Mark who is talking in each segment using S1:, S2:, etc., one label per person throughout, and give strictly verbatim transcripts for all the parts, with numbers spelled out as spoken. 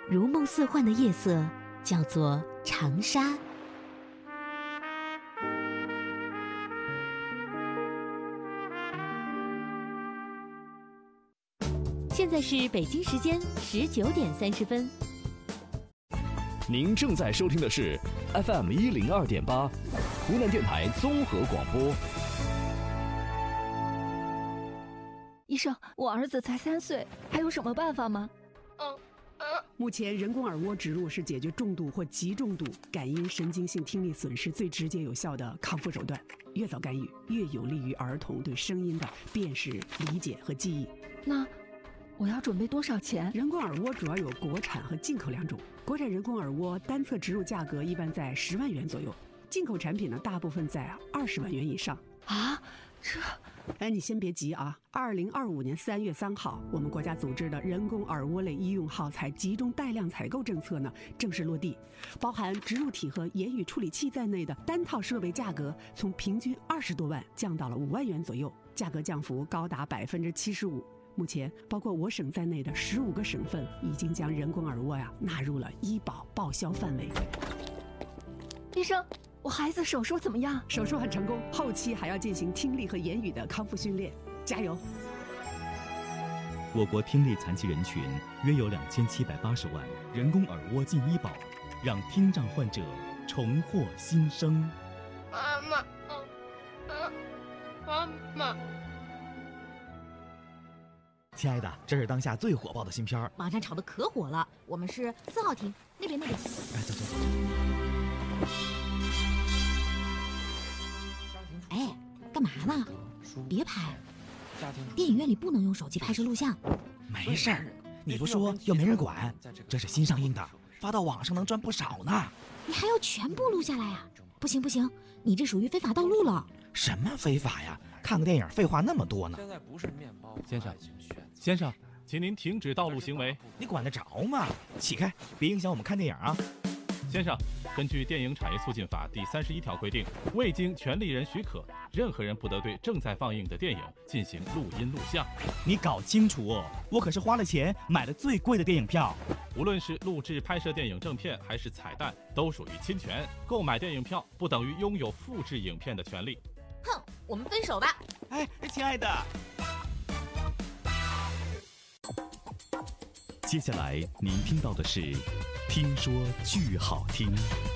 S1: 如梦似幻的夜色叫做长沙。现在是北京时间十九点三十分。
S2: 您正在收听的是 F M 一零二点八，湖南电台综合广播。
S3: 医生，我儿子才三岁，还有什么办法吗？
S4: 嗯嗯。
S5: 目前人工耳蜗植入是解决重度或极重度感音神经性听力损失最直接有效的康复手段。越早干预，越有利于儿童对声音的辨识、理解和记忆。
S3: 那我要准备多少钱？
S5: 人工耳蜗主要有国产和进口两种。国产人工耳蜗单侧植入价格一般在十万元左右，进口产品呢大部分在二十万元以上。
S3: 啊，这……
S5: 哎，你先别急啊！二零二五年三月三号，我们国家组织的人工耳蜗类医用耗材集中带量采购政策呢正式落地，包含植入体和言语处理器在内的单套设备价格从平均二十多万降到了五万元左右，价格降幅高达百分之七十五。目前，包括我省在内的十五个省份已经将人工耳蜗呀纳入了医保报销范围。
S3: 医生，我孩子手术怎么样？
S5: 手术很成功，后期还要进行听力和言语的康复训练，加油！
S6: 我国听力残疾人群约有两千七百八十万，人工耳蜗进医保，让听障患者重获新生。
S4: 妈妈，嗯嗯，妈妈。
S7: 亲爱的，这是当下最火爆的新片，
S8: 网上炒的可火了。我们是四号厅，那边那边。
S7: 哎，走走走。
S8: 哎，干嘛呢？别拍，电影院里不能用手机拍摄录像。
S7: 没事儿，你不说又没人管。这是新上映的，发到网上能赚不少呢。
S8: 你还要全部录下来啊？不行不行，你这属于非法盗录了。
S7: 什么非法呀？看个电影废话那么多呢。
S9: 现在不是面包，
S10: 先生，先生，请您停止盗录行为。
S7: 你管得着吗？起开，别影响我们看电影啊！
S10: 先生，根据电影产业促进法第三十一条规定，未经权利人许可，任何人不得对正在放映的电影进行录音录像。
S6: 你搞清楚哦，我可是花了钱买了最贵的电影票。
S10: 无论是录制拍摄电影正片还是彩蛋，都属于侵权。购买电影票不等于拥有复制影片的权利。
S8: 哼，我们分手吧。
S7: 哎，亲爱的。
S6: 接下来您听到的是听说剧好听。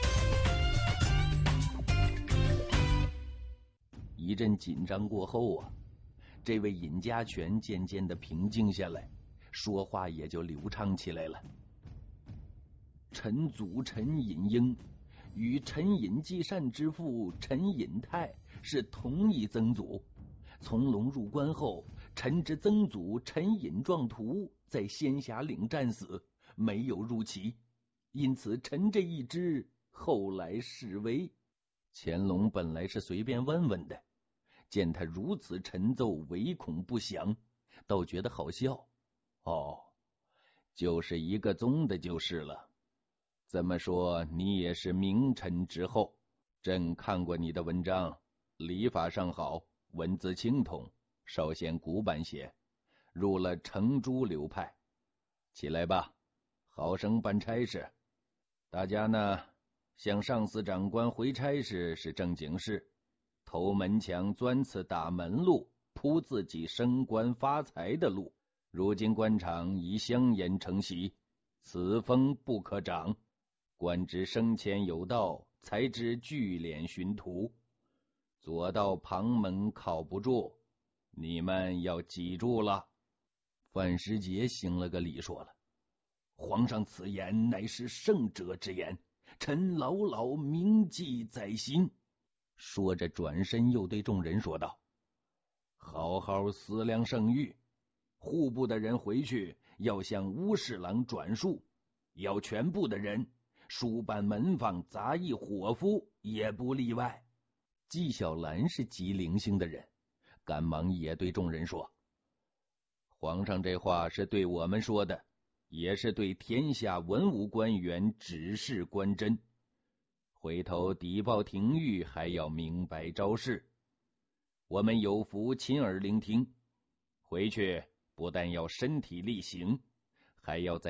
S11: 一阵紧张过后啊，这位尹家权渐渐的平静下来，说话也就流畅起来了。陈祖陈尹英与陈尹继善之父陈尹泰是同一曾祖。从龙入关后，陈之曾祖陈尹壮图在仙霞岭战死，没有入齐，因此陈这一支后来示威。乾隆本来是随便问问的，见他如此陈奏，唯恐不详，倒觉得好笑。哦，就是一个宗的就是了。这么说你也是名臣之后，朕看过你的文章，礼法上好，文字清通，稍显古板些，入了程朱流派。起来吧，好生办差事。大家呢，向上司长官回差事是正经事，偷门墙钻刺大门路，铺自己升官发财的路。如今官场已香烟成习，此风不可长。官职升迁有道，才知聚敛寻途。左道旁门靠不住，你们要记住了。范时杰行了个礼，说了：皇上此言乃是圣者之言，臣牢牢铭记在心。说着转身又对众人说道：好好思量圣谕，户部的人回去要向乌侍郎转述，要全部的人，书办门房杂役伙夫也不例外。纪晓岚是极灵性的人，赶忙也对众人说：皇上这话是对我们说的，也是对天下文武官员指示观真。回头抵报廷谕还要明白招式，我们有福亲耳聆听。回去不但要身体力行，还要在